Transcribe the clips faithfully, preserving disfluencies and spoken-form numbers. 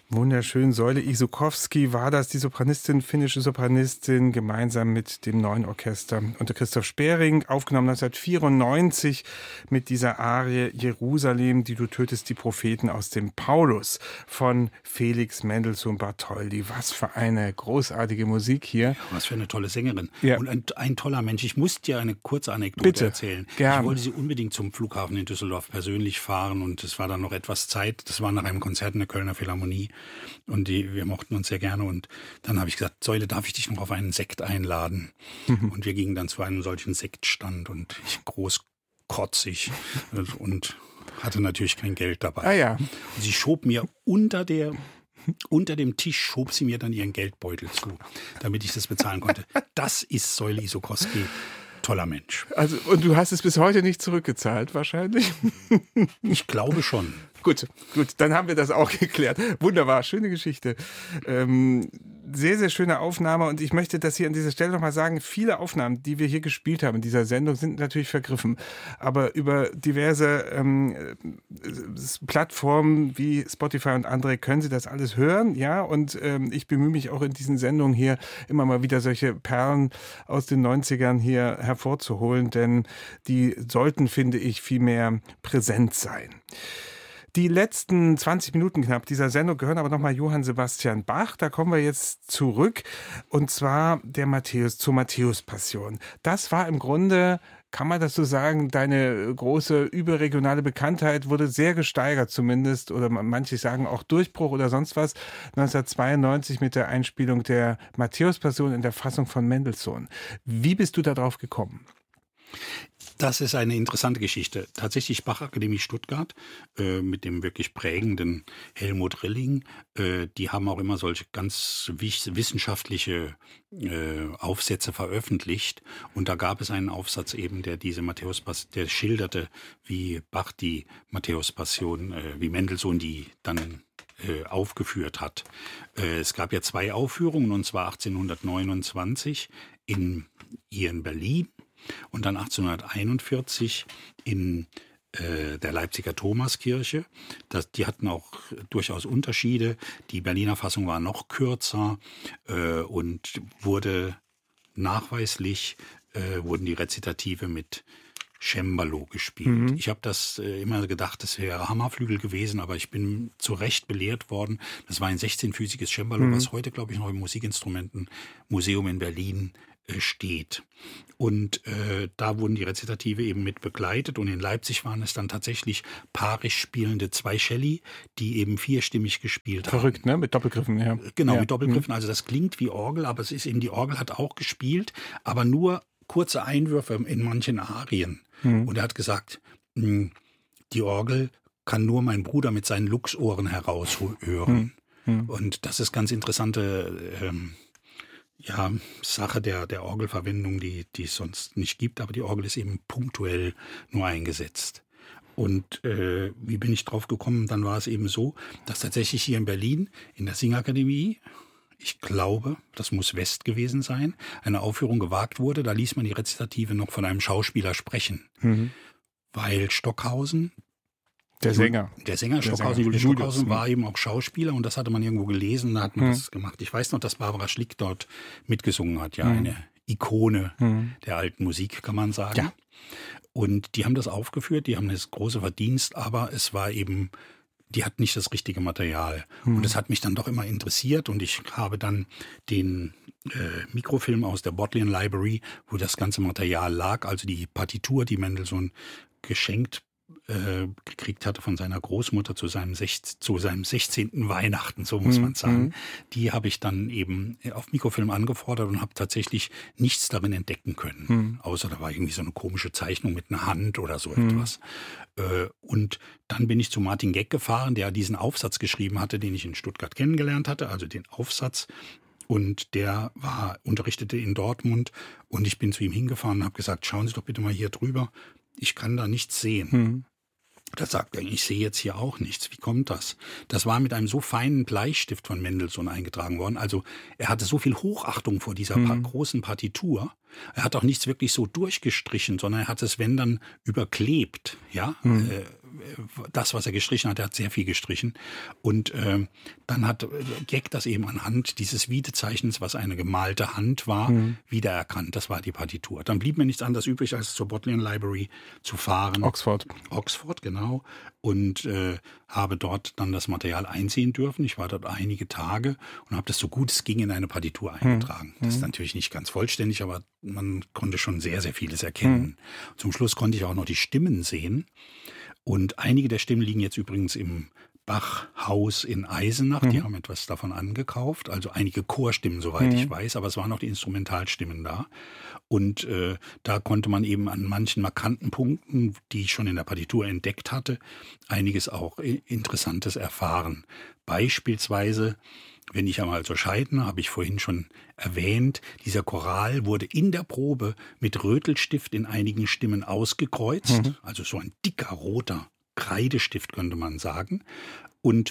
Wunderschön. Säule Isokowski war das, die Sopranistin, finnische Sopranistin, gemeinsam mit dem Neuen Orchester unter Christoph Sperring, aufgenommen neunzehnhundertvierundneunzig mit dieser Arie Jerusalem, die du tötest die Propheten aus dem Paulus von Felix Mendelssohn Bartholdy. Was für eine großartige Musik hier. Was für eine tolle Sängerin. Ja. Und ein, ein toller Mensch. Ich muss dir eine kurze Anekdote Bitte. erzählen. Gerne. Ich wollte sie unbedingt zum Flughafen in Düsseldorf persönlich fahren und es war dann noch etwas Zeit. Das war nach einem Konzert in der Kölner Philharmonie. Und die, wir mochten uns sehr gerne. Und dann habe ich gesagt, Säule, darf ich dich noch auf einen Sekt einladen? Mhm. Und wir gingen dann zu einem solchen Sektstand und ich großkotzig und hatte natürlich kein Geld dabei. Ah ja. Und sie schob mir unter der Unter dem Tisch schob sie mir dann ihren Geldbeutel zu, damit ich das bezahlen konnte. Das ist Säule Isokowski. Toller Mensch. Also, und du hast es bis heute nicht zurückgezahlt, wahrscheinlich? Ich glaube schon. Gut, gut, dann haben wir das auch geklärt. Wunderbar, schöne Geschichte. Ähm, sehr, sehr schöne Aufnahme und ich möchte das hier an dieser Stelle nochmal sagen, viele Aufnahmen, die wir hier gespielt haben in dieser Sendung, sind natürlich vergriffen, aber über diverse ähm, Plattformen wie Spotify und andere können Sie das alles hören, ja, und ähm, ich bemühe mich auch in diesen Sendungen hier immer mal wieder solche Perlen aus den neunzigern hier hervorzuholen, denn die sollten, finde ich, viel mehr präsent sein. Die letzten zwanzig Minuten knapp dieser Sendung gehören aber nochmal Johann Sebastian Bach. Da kommen wir jetzt zurück und zwar der Matthäus zur Matthäus-Passion. Das war im Grunde, kann man das so sagen, deine große überregionale Bekanntheit wurde sehr gesteigert zumindest oder manche sagen auch Durchbruch oder sonst was. neunzehnhundertzweiundneunzig mit der Einspielung der Matthäus-Passion in der Fassung von Mendelssohn. Wie bist du da drauf gekommen? Das ist eine interessante Geschichte. Tatsächlich Bachakademie Stuttgart äh, mit dem wirklich prägenden Helmut Rilling, äh, die haben auch immer solche ganz wissenschaftliche äh, Aufsätze veröffentlicht. Und da gab es einen Aufsatz eben, der diese Matthäus-Passion, der schilderte, wie Bach die Matthäus-Passion, äh, wie Mendelssohn die dann äh, aufgeführt hat. Äh, es gab ja zwei Aufführungen, und zwar achtzehnhundertneunundzwanzig in hier in Berlin. Und dann achtzehnhunderteinundvierzig in äh, der Leipziger Thomaskirche. Das, die hatten auch durchaus Unterschiede. Die Berliner Fassung war noch kürzer äh, und wurde nachweislich, äh, wurden die Rezitative mit Cembalo gespielt. Mhm. Ich habe das äh, immer gedacht, das wäre Hammerflügel gewesen, aber ich bin zu Recht belehrt worden. Das war ein sechzehnfüßiges Cembalo, mhm. was heute, glaube ich, noch im Musikinstrumentenmuseum in Berlin äh, steht. Und äh, da wurden die Rezitative eben mit begleitet und in Leipzig waren es dann tatsächlich paarisch spielende zwei Celli, die eben vierstimmig gespielt haben. Verrückt, ne? Mit Doppelgriffen, ja. Genau, ja. mit Doppelgriffen. Also das klingt wie Orgel, aber es ist eben, die Orgel hat auch gespielt, aber nur kurze Einwürfe in manchen Arien. Mhm. Und er hat gesagt, die Orgel kann nur mein Bruder mit seinen Luchsohren heraushören. Mhm. Und das ist ganz interessante ähm, ja, Sache der, der Orgelverwendung, die, die es sonst nicht gibt. Aber die Orgel ist eben punktuell nur eingesetzt. Und äh, wie bin ich drauf gekommen? Dann war es eben so, dass tatsächlich hier in Berlin in der Singakademie, ich glaube, das muss West gewesen sein, eine Aufführung gewagt wurde. Da ließ man die Rezitative noch von einem Schauspieler sprechen. Mhm. Weil Stockhausen, der Sänger, der Sänger der Stockhausen, Sänger. Julius Stockhausen, Julius, war eben auch Schauspieler und das hatte man irgendwo gelesen, da hat man mhm. das gemacht. Ich weiß noch, dass Barbara Schlick dort mitgesungen hat, ja, mhm. eine Ikone mhm. der alten Musik, kann man sagen. Ja. Und die haben das aufgeführt, die haben das große Verdienst, aber es war eben, die hat nicht das richtige Material. Mhm. Und das hat mich dann doch immer interessiert und ich habe dann den äh, Mikrofilm aus der Bodleian Library, wo das ganze Material lag, also die Partitur, die Mendelssohn geschenkt äh, gekriegt hatte von seiner Großmutter zu seinem, sech- zu seinem sechzehnten Weihnachten, so muss mhm. man sagen. Die habe ich dann eben auf Mikrofilm angefordert und habe tatsächlich nichts darin entdecken können. Mhm. Außer da war irgendwie so eine komische Zeichnung mit einer Hand oder so mhm. etwas. Äh, und dann bin ich zu Martin Geck gefahren, der diesen Aufsatz geschrieben hatte, den ich in Stuttgart kennengelernt hatte, also den Aufsatz. Und der war, unterrichtete in Dortmund und ich bin zu ihm hingefahren und habe gesagt, schauen Sie doch bitte mal hier drüber. Ich kann da nichts sehen. Hm. Da sagt er, ich sehe jetzt hier auch nichts. Wie kommt das? Das war mit einem so feinen Bleistift von Mendelssohn eingetragen worden. Also er hatte so viel Hochachtung vor dieser hm. pa- großen Partitur, Er hat auch nichts wirklich so durchgestrichen, sondern er hat es, wenn dann, überklebt. Ja, mhm. äh, das, was er gestrichen hat, er hat sehr viel gestrichen. Und äh, dann hat Geck das eben anhand dieses Wiedezeichens, was eine gemalte Hand war, mhm. wiedererkannt. Das war die Partitur. Dann blieb mir nichts anderes übrig, als zur Bodleian Library zu fahren. Oxford. Oxford, genau. Und äh, habe dort dann das Material einsehen dürfen. Ich war dort einige Tage und habe das so gut es ging in eine Partitur eingetragen. Mhm. Das ist natürlich nicht ganz vollständig, aber man konnte schon sehr, sehr vieles erkennen. Mhm. Zum Schluss konnte ich auch noch die Stimmen sehen. Und einige der Stimmen liegen jetzt übrigens im Bach-Haus in Eisenach. Mhm. Die haben etwas davon angekauft. Also einige Chorstimmen, soweit mhm. ich weiß. Aber es waren auch die Instrumentalstimmen da. Und äh, da konnte man eben an manchen markanten Punkten, die ich schon in der Partitur entdeckt hatte, einiges auch Interessantes erfahren. Beispielsweise, wenn ich einmal so scheidne, habe ich vorhin schon erwähnt, dieser Choral wurde in der Probe mit Rötelstift in einigen Stimmen ausgekreuzt, mhm. also so ein dicker roter Kreidestift könnte man sagen. Und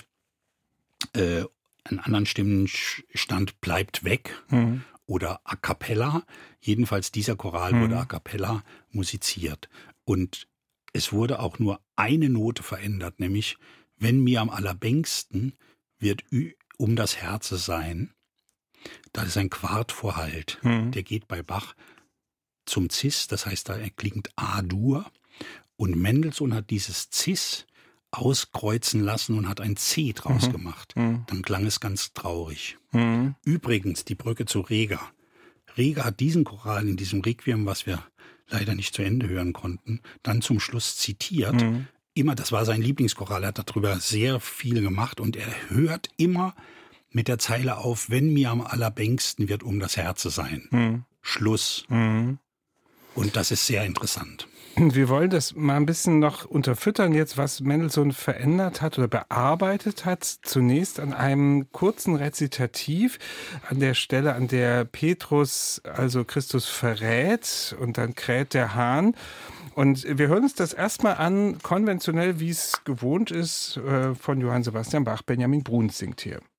äh, an anderen Stimmen stand bleibt weg mhm. oder a cappella. Jedenfalls dieser Choral mhm. wurde a cappella musiziert. Und es wurde auch nur eine Note verändert, nämlich wenn mir am allerbängsten wird ü um das Herze sein. Das ist ein Quartvorhalt. Mhm. Der geht bei Bach zum Cis, das heißt, da klingt A-Dur. Und Mendelssohn hat dieses Cis auskreuzen lassen und hat ein C draus mhm. gemacht. Mhm. Dann klang es ganz traurig. Mhm. Übrigens, die Brücke zu Reger. Reger hat diesen Choral in diesem Requiem, was wir leider nicht zu Ende hören konnten, dann zum Schluss zitiert. Mhm. Immer, das war sein Lieblingschoral, er hat darüber sehr viel gemacht und er hört immer mit der Zeile auf, wenn mir am allerbängsten wird um das Herze sein. Mhm. Schluss. Mhm. Und das ist sehr interessant. Wir wollen das mal ein bisschen noch unterfüttern jetzt, was Mendelssohn verändert hat oder bearbeitet hat. Zunächst an einem kurzen Rezitativ an der Stelle, an der Petrus also Christus verrät und dann kräht der Hahn. Und wir hören uns das erstmal an, konventionell, wie es gewohnt ist, von Johann Sebastian Bach. Benjamin Bruns singt hier.